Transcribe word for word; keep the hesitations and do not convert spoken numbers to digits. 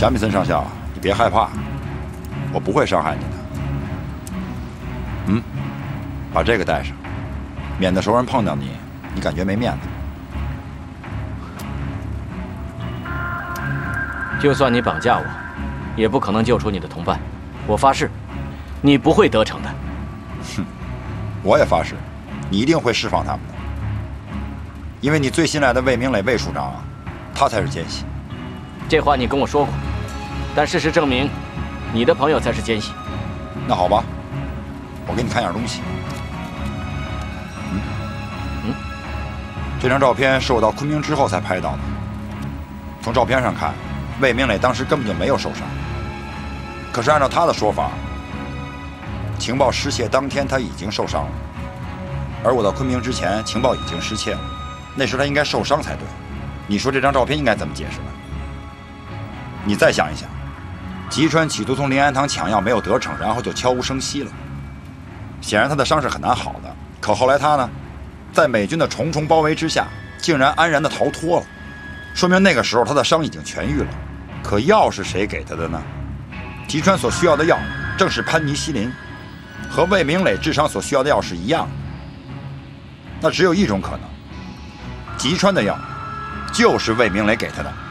贾米森上校，你别害怕，我不会伤害你的。嗯，把这个带上，免得熟人碰到你，你感觉没面子。 就算你绑架我，也不可能救出你的同伴。我发誓，你不会得逞的。 哼，我也发誓，你一定会释放他们的，因为你最信赖的魏明磊魏署长，他才是奸细。 这话你跟我说过，但事实证明，你的朋友才是奸细。 那好吧，我给你看样东西。嗯嗯， 这张照片是我到昆明之后才拍到的。从照片上看，魏明磊当时根本就没有受伤。可是按照他的说法，情报失窃当天他已经受伤了，而我到昆明之前，情报已经失窃了，那时他应该受伤才对。你说这张照片应该怎么解释呢？你再想一想，吉川企图从临安堂抢药没有得逞，然后就悄无声息了。显然他的伤是很难好的，可后来他呢，在美军的重重包围之下，竟然安然地逃脱了，说明那个时候他的伤已经痊愈了。可药是谁给他的呢？吉川所需要的药正是潘尼西林，和魏明磊治伤所需要的药是一样的。那只有一种可能，吉川的药就是魏明磊给他的。